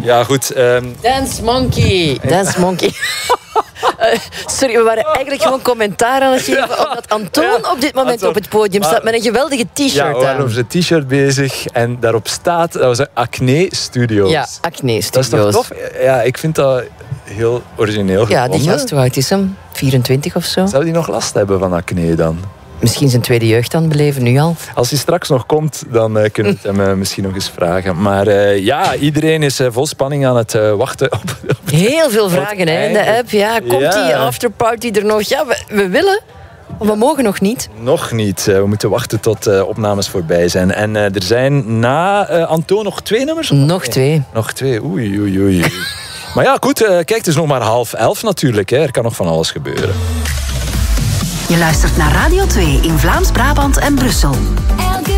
Ja, goed. Dance Monkey. Sorry, we waren eigenlijk gewoon commentaar aan het geven omdat Antoon op dit moment op het podium staat met een geweldige t-shirt Ja, we waren aan. over zijn t-shirt bezig en daarop staat, dat was een Acne Studios. Ja, Acne Studios. Dat is toch tof? Ja, ik vind dat heel origineel gevonden. Ja, die gast, hoe oud is hem? 24 of zo? Zou die nog last hebben van acne dan? Misschien zijn tweede jeugd aan het beleven, nu al. Als hij straks nog komt, dan kunnen we het hem misschien nog eens vragen. Maar ja, iedereen is vol spanning aan het wachten op Heel veel vragen hè, in de app. Ja, komt die afterparty er nog? Ja, we willen, maar we mogen nog niet. Nog niet. We moeten wachten tot opnames voorbij zijn. En er zijn na Antoon nog 2 nummers? Nog 2. Nog 2, oei. Maar ja, goed, kijk, het is nog maar 10:30 natuurlijk. Hè. Er kan nog van alles gebeuren. Je luistert naar Radio 2 in Vlaams-Brabant en Brussel.